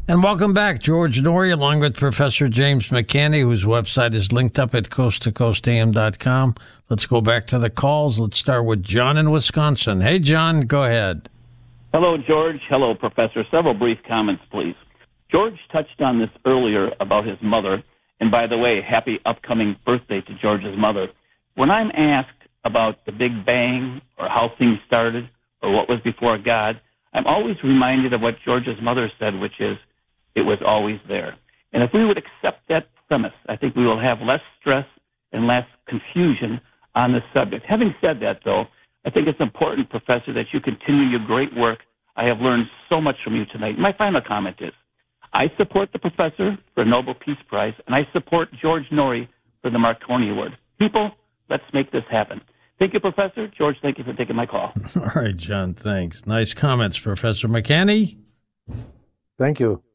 And welcome back, George Noory, along with Professor James McCanny, whose website is linked up at coasttocoastam.com. Let's go back to the calls. Let's start with John in Wisconsin. Hey, John, go ahead. Hello, George. Hello, Professor. Several brief comments, please. George touched on this earlier about his mother. And by the way, happy upcoming birthday to George's mother. When I'm asked about the Big Bang or how things started or what was before God, I'm always reminded of what George's mother said, which is, it was always there. And if we would accept that premise, I think we will have less stress and less confusion on this subject. Having said that, though, I think it's important, Professor, that you continue your great work. I have learned so much from you tonight. My final comment is, I support the professor for a Nobel Peace Prize, and I support George Noory for the Marconi Award. People, let's make this happen. Thank you, Professor. George, thank you for taking my call. All right, John, thanks. Nice comments, Professor McCanny. Thank you.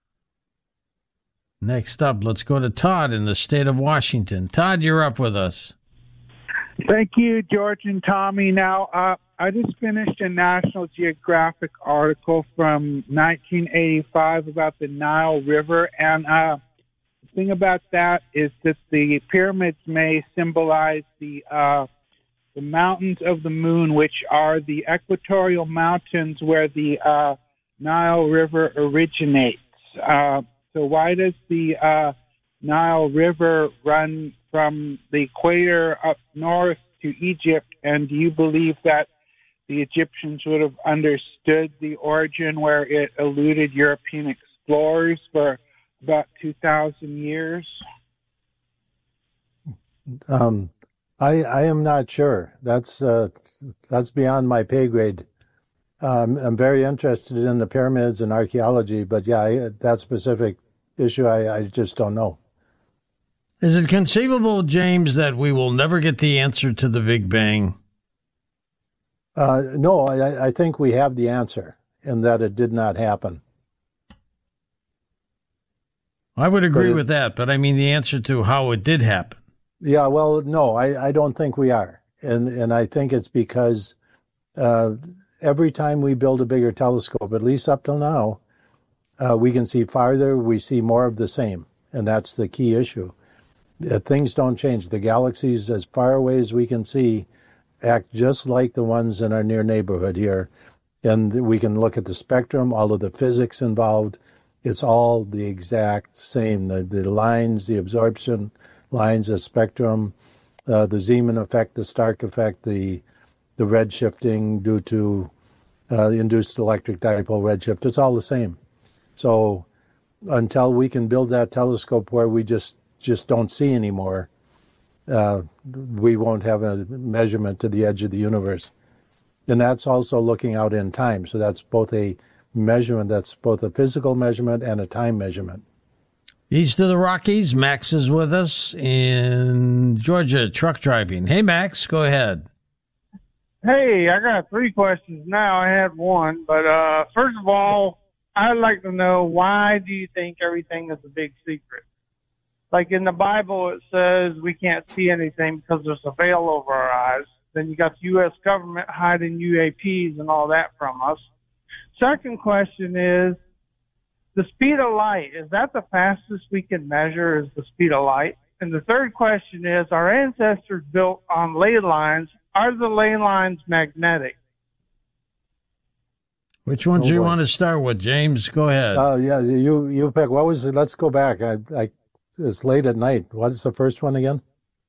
Next up, let's go to Todd in the state of Washington. Todd, you're up with us. Thank you, George and Tommy. Now, I just finished a National Geographic article from 1985 about the Nile River, and the thing about that is that the pyramids may symbolize the mountains of the moon, which are the equatorial mountains where the Nile River originates. So why does the Nile River run from the equator up north to Egypt? And do you believe that the Egyptians would have understood the origin where it eluded European explorers for about 2,000 years? I am not sure. That's beyond my pay grade. I'm very interested in the pyramids and archaeology, but yeah, that specific issue, I just don't know. Is it conceivable, James, that we will never get the answer to the Big Bang? No, I think we have the answer, in that it did not happen. I would agree with that, but I mean the answer to how it did happen. Yeah, well, no, I don't think we are. And I think it's because every time we build a bigger telescope, at least up till now, we can see farther, we see more of the same. And that's the key issue. Things don't change. The galaxies, as far away as we can see, act just like the ones in our near neighborhood here. And we can look at the spectrum, all of the physics involved. It's all the exact same. The lines, the absorption lines, the spectrum, the Zeeman effect, the Stark effect, the red shifting due to the induced electric dipole redshift. It's all the same. So until we can build that telescope where we just don't see anymore, we won't have a measurement to the edge of the universe. And that's also looking out in time. So that's both a measurement, that's both a physical measurement and a time measurement. East of the Rockies, Max is with us in Georgia, truck driving. Hey, Max, go ahead. Hey, I got 3 questions now. I had one, but first of all, I'd like to know, why do you think everything is a big secret? Like in the Bible, it says we can't see anything because there's a veil over our eyes. Then you got the U.S. government hiding UAPs and all that from us. Second question is, the speed of light, is that the fastest we can measure, is the speed of light? And the third question is, our ancestors built on ley lines. Are the ley lines magnetic? Which ones do you want to start with, James? Go ahead. Oh, yeah, you pick. What was it? Let's go back. It's late at night. What is the first one again?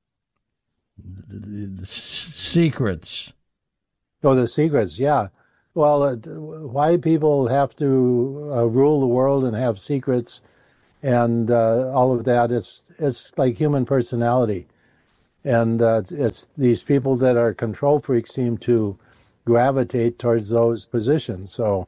The secrets. Oh, the secrets, yeah. Well, why people have to rule the world and have secrets and all of that, it's like human personality. And it's these people that are control freaks seem to gravitate towards those positions. So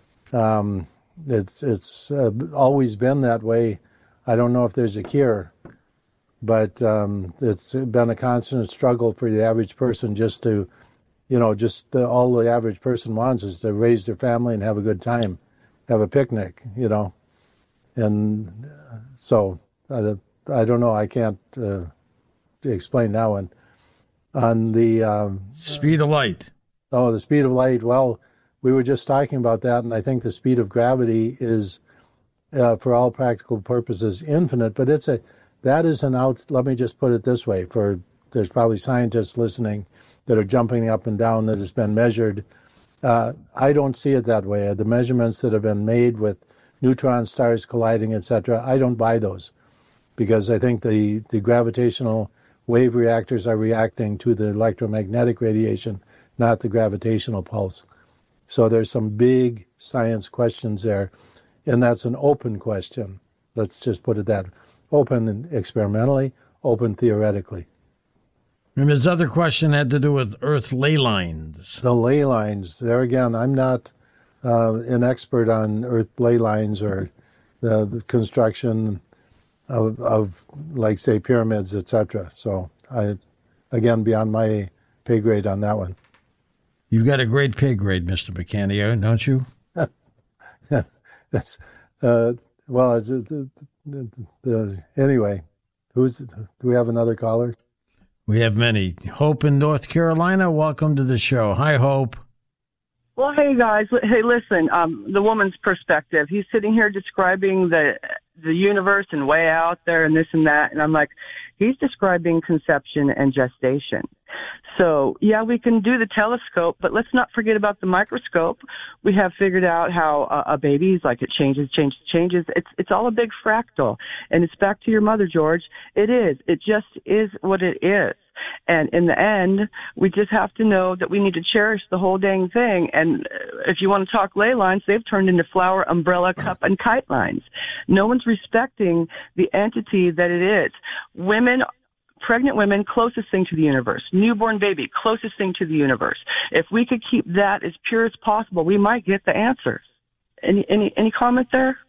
it's always been that way. I don't know if there's a cure, but it's been a constant struggle for the average person just to, all the average person wants is to raise their family and have a good time, have a picnic, And so I don't know. I can't explain that one. On the speed of light. Oh, the speed of light. Well, we were just talking about that, and I think the speed of gravity is for all practical purposes, infinite. But that is an out. Let me just put it this way: there's probably scientists listening that are jumping up and down that has been measured. I don't see it that way. The measurements that have been made with neutron stars colliding, etc., I don't buy those, because I think the gravitational wave reactors are reacting to the electromagnetic radiation, not the gravitational pulse. So there's some big science questions there, and that's an open question. Let's just put it that open experimentally, open theoretically. And his other question had to do with Earth ley lines. The ley lines, there again, I'm not an expert on Earth ley lines or the construction of like, say, pyramids, etc. So again, beyond my pay grade on that one. You've got a great pay grade, Mr. McCanny, don't you? That's, well, anyway, do we have another caller? We have many. Hope in North Carolina, welcome to the show. Hi, Hope. Well, hey, guys. Hey, listen, the woman's perspective. He's sitting here describing the universe and way out there and this and that. And I'm like, he's describing conception and gestation. So, yeah, we can do the telescope, but let's not forget about the microscope. We have figured out how a baby's like it changes. It's all a big fractal. And it's back to your mother, George. It is. It just is what it is. And in the end, we just have to know that we need to cherish the whole dang thing. And if you want to talk ley lines, they've turned into flower, umbrella, cup, and kite lines. No one's respecting the entity that it is. Pregnant women, closest thing to the universe. Newborn baby, closest thing to the universe. If we could keep that as pure as possible, we might get the answers. Any comment there?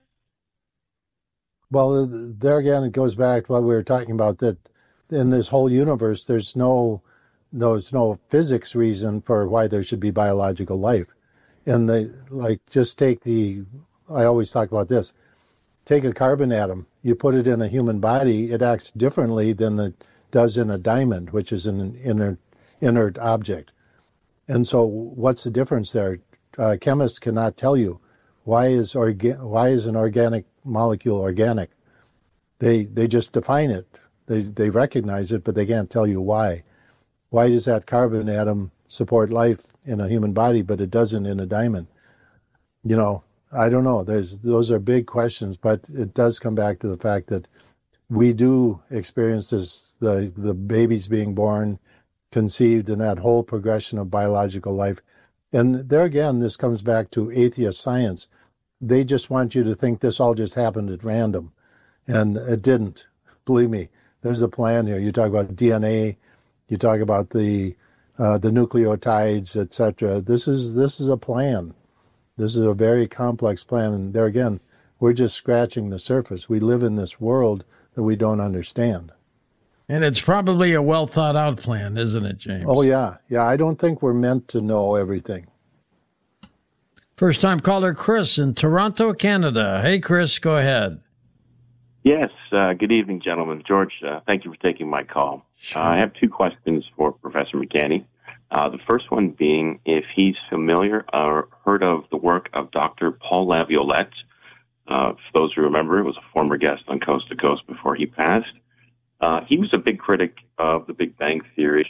Well, there again, it goes back to what we were talking about, that in this whole universe, there's no physics reason for why there should be biological life. And just take I always talk about this. Take a carbon atom, you put it in a human body, it acts differently than it does in a diamond, which is an inert object. And so what's the difference there? Chemists cannot tell you why is an organic molecule organic. They just define it. They recognize it, but they can't tell you why. Why does that carbon atom support life in a human body, but it doesn't in a diamond? I don't know. Those are big questions, but it does come back to the fact that we do experience the babies being born, conceived, and that whole progression of biological life. And there again, this comes back to atheist science. They just want you to think this all just happened at random, and it didn't. Believe me, there's a plan here. You talk about DNA, you talk about the nucleotides, etc. This is a plan. This is a very complex plan, and there again, we're just scratching the surface. We live in this world that we don't understand. And it's probably a well-thought-out plan, isn't it, James? Oh, yeah. Yeah, I don't think we're meant to know everything. First-time caller Chris in Toronto, Canada. Hey, Chris, go ahead. Yes, good evening, gentlemen. George, thank you for taking my call. Sure. I have two questions for Professor McCanny. The first one being if he's familiar or heard of the work of Dr. Paul Laviolette. For those who remember, it was a former guest on Coast to Coast before he passed. He was a big critic of the Big Bang Theory.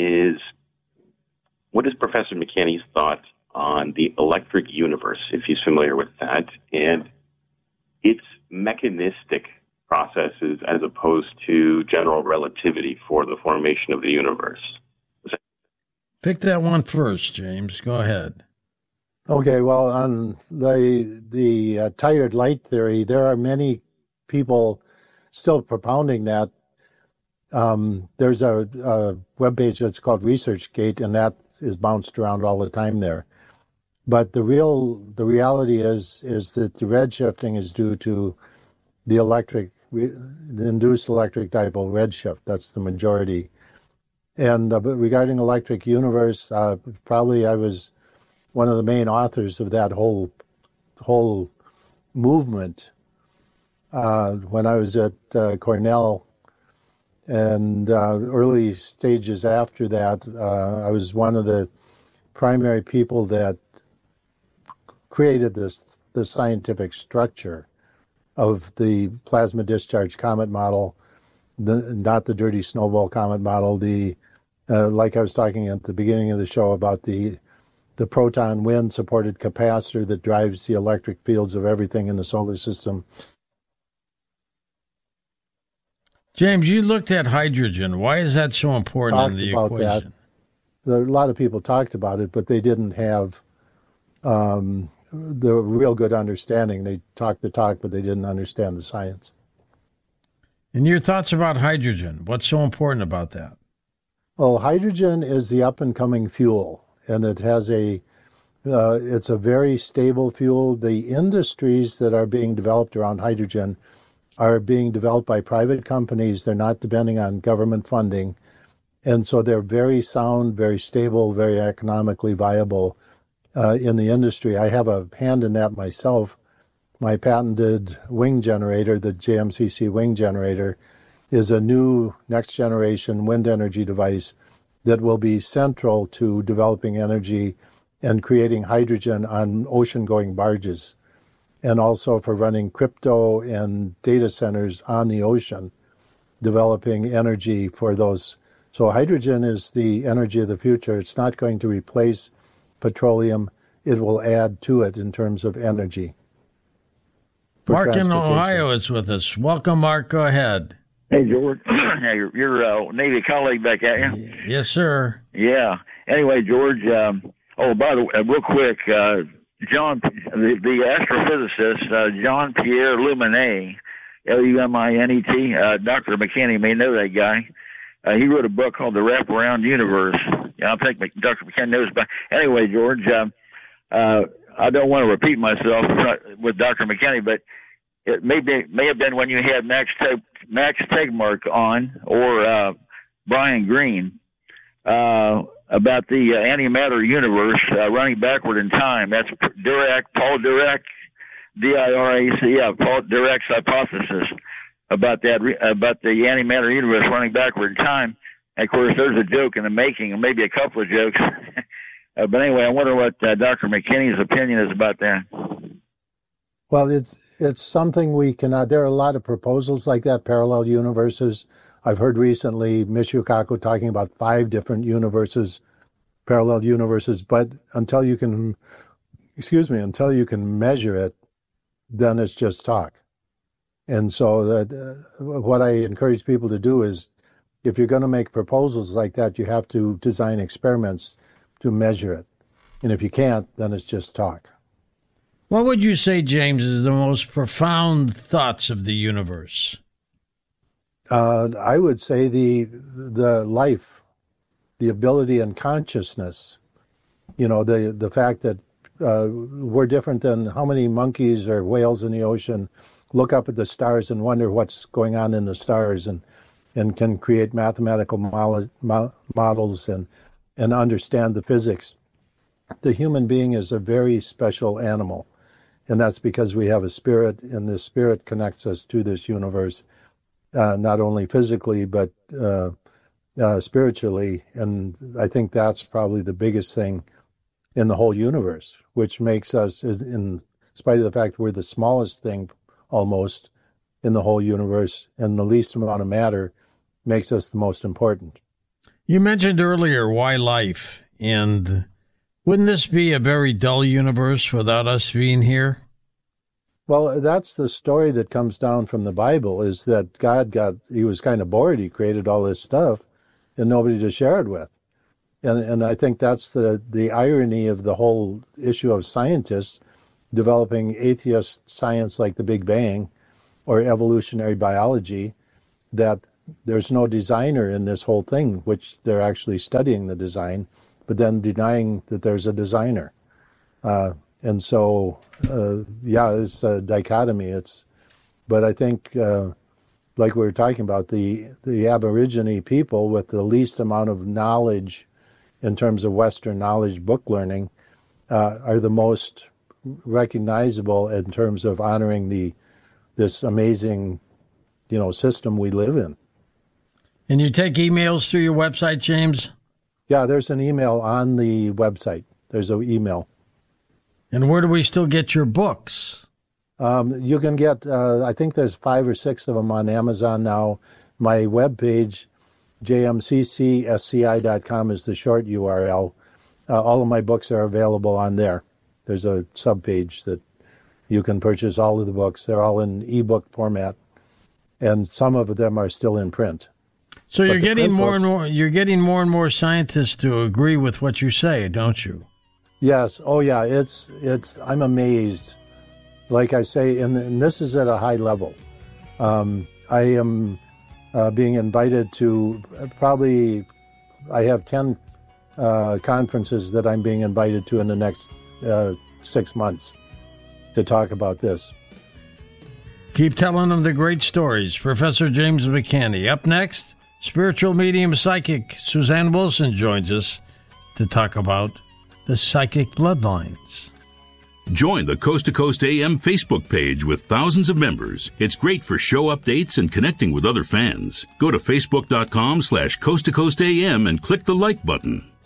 What is Professor McCanny's thought on the electric universe, if he's familiar with that, and its mechanistic processes as opposed to general relativity for the formation of the universe? Pick that one first, James. Go ahead. Okay, well, on the tired light theory, there are many people still propounding that. There's a webpage that's called ResearchGate, and that is bounced around all the time there. But the reality is that the redshifting is due to the induced electric dipole redshift. That's the majority. And but regarding electric universe, probably I was one of the main authors of that whole movement when I was at Cornell, and early stages after that. I was one of the primary people that created the scientific structure of the plasma discharge comet model, not the dirty snowball comet model. Like I was talking at the beginning of the show about the proton wind supported capacitor that drives the electric fields of everything in the solar system. James, you looked at hydrogen. Why is that so important in the equation? A lot of people talked about it, but they didn't have the real good understanding. They talked the talk, but they didn't understand the science. And your thoughts about hydrogen? What's so important about that? Well, hydrogen is the up-and-coming fuel, and it has it's a very stable fuel. The industries that are being developed around hydrogen are being developed by private companies. They're not depending on government funding. And so they're very sound, very stable, very economically viable in the industry. I have a hand in that myself. My patented wing generator, the JMCC wing generator, is a new next generation wind energy device that will be central to developing energy and creating hydrogen on ocean-going barges, and also for running crypto and data centers on the ocean, developing energy for those. So hydrogen is the energy of the future. It's not going to replace petroleum. It will add to it in terms of energy. Mark in Ohio is with us. Welcome, Mark. Go ahead. Hey, George. You're a Navy colleague back at you. Yes, sir. Yeah. Anyway, George, by the way, real quick, John, the astrophysicist, Jean-Pierre Luminet, L-U-M-I-N-E-T, Dr. McKinney may know that guy. He wrote a book called The Wraparound Universe. I think Dr. McKinney knows about it. Anyway, George, I don't want to repeat myself with Dr. McKinney, but it may have been when you had Max Tegmark on or Brian Greene about the antimatter universe running backward in time. That's Paul Dirac, D-I-R-A-C, Paul Dirac's hypothesis about about the antimatter universe running backward in time. And of course, there's a joke in the making, and maybe a couple of jokes. But anyway, I wonder what Dr. McKinney's opinion is about that. Well, it's something we cannot. There are a lot of proposals like that, parallel universes. I've heard recently Michio Kaku talking about 5 different universes, parallel universes. But until you can measure it, then it's just talk. And so that what I encourage people to do is, if you're going to make proposals like that, you have to design experiments to measure it. And if you can't, then it's just talk. What would you say, James, is the most profound thoughts of the universe? I would say the life, the ability and consciousness. You know, the fact that we're different than how many monkeys or whales in the ocean look up at the stars and wonder what's going on in the stars and can create mathematical models and understand the physics. The human being is a very special animal, and that's because we have a spirit, and this spirit connects us to this universe, not only physically, but spiritually. And I think that's probably the biggest thing in the whole universe, which makes us, in spite of the fact we're the smallest thing almost in the whole universe and the least amount of matter, makes us the most important. You mentioned earlier why life, and wouldn't this be a very dull universe without us being here? Well, that's the story that comes down from the Bible, is that he was kind of bored. He created all this stuff and nobody to share it with. And I think that's the irony of the whole issue of scientists developing atheist science like the Big Bang or evolutionary biology, that there's no designer in this whole thing, which they're actually studying the design, but then denying that there's a designer. And so, it's a dichotomy. But I think, like we were talking about, the Aborigine people with the least amount of knowledge in terms of Western knowledge, book learning, are the most recognizable in terms of honoring this amazing, system we live in. And you take emails through your website, James? Yeah, there's an email on the website. There's an email. And where do we still get your books? You can get, I think there's 5 or 6 of them on Amazon now. My webpage, jmccsci.com, is the short URL. All of my books are available on there. There's a subpage that you can purchase all of the books. They're all in ebook format, and some of them are still in print. So you're getting more and more. You're getting more and more scientists to agree with what you say, don't you? Yes. Oh, yeah. It's. I'm amazed. Like I say, and this is at a high level. I am being invited to probably. I have 10 conferences that I'm being invited to in the next 6 months to talk about this. Keep telling them the great stories. Professor James McCanny. Up next, spiritual medium psychic Suzanne Wilson joins us to talk about the psychic bloodlines. Join the Coast to Coast AM Facebook page with thousands of members. It's great for show updates and connecting with other fans. Go to facebook.com/Coast to Coast AM and click the like button.